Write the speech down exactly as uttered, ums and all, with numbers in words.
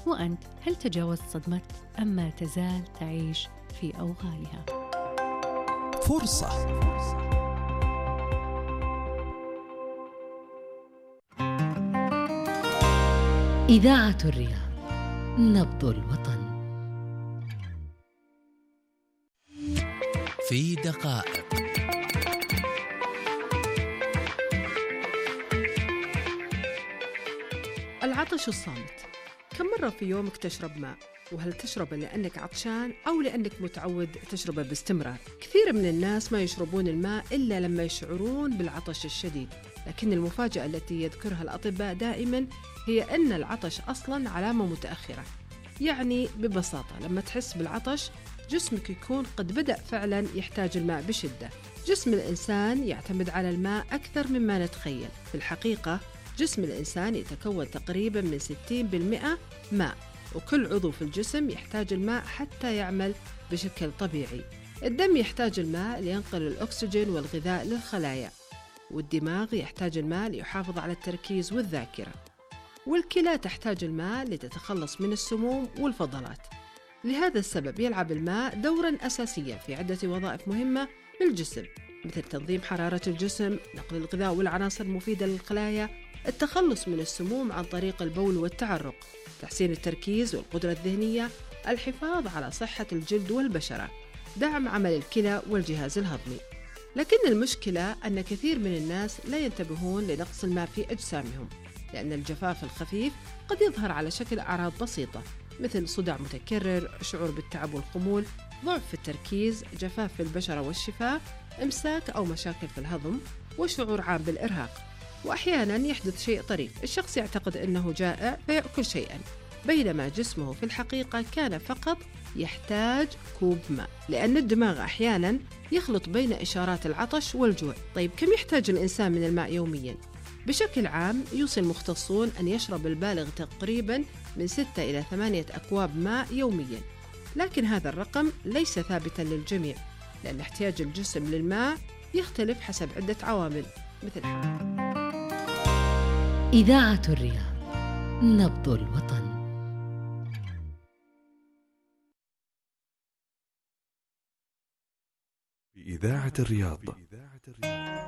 وأنت هل تجاوزت صدمة أم ما تزال تعيش في أوغالها؟ فرصة. إذاعة الرياض، نبض الوطن. في دقائق. العطش الصامت. كم مرة في يومك تشرب ماء؟ وهل تشربه لأنك عطشان أو لأنك متعود تشربه باستمرار؟ كثير من الناس ما يشربون الماء إلا لما يشعرون بالعطش الشديد، لكن المفاجأة التي يذكرها الأطباء دائما هي أن العطش أصلا علامة متأخرة. يعني ببساطة لما تحس بالعطش جسمك يكون قد بدأ فعلا يحتاج الماء بشدة. جسم الإنسان يعتمد على الماء أكثر مما نتخيل. في الحقيقة جسم الإنسان يتكون تقريبا من ستين بالمئة ماء، وكل عضو في الجسم يحتاج الماء حتى يعمل بشكل طبيعي. الدم يحتاج الماء لينقل الأكسجين والغذاء للخلايا، والدماغ يحتاج الماء ليحافظ على التركيز والذاكرة، والكلى تحتاج الماء لتتخلص من السموم والفضلات. لهذا السبب يلعب الماء دوراً أساسياً في عدة وظائف مهمة في الجسم، مثل تنظيم حرارة الجسم، نقل الغذاء والعناصر المفيدة للخلايا، التخلص من السموم عن طريق البول والتعرق، تحسين التركيز والقدرة الذهنية، الحفاظ على صحة الجلد والبشرة، دعم عمل الكلى والجهاز الهضمي. لكن المشكلة أن كثير من الناس لا ينتبهون لنقص الماء في أجسامهم، لأن الجفاف الخفيف قد يظهر على شكل أعراض بسيطة مثل صداع متكرر، شعور بالتعب والخمول، ضعف في التركيز، جفاف في البشرة والشفاه، إمساك أو مشاكل في الهضم، وشعور عام بالإرهاق. وأحياناً يحدث شيء طريف، الشخص يعتقد أنه جائع فيأكل شيئاً، بينما جسمه في الحقيقة كان فقط يحتاج كوب ماء، لأن الدماغ أحياناً يخلط بين إشارات العطش والجوع. طيب كم يحتاج الإنسان من الماء يومياً؟ بشكل عام يوصي المختصون أن يشرب البالغ تقريباً من ستة إلى ثمانية أكواب ماء يومياً، لكن هذا الرقم ليس ثابتاً للجميع، لأن احتياج الجسم للماء يختلف حسب عدة عوامل مثل إذاعة الرياض، نبض الوطن. في إذاعة الرياض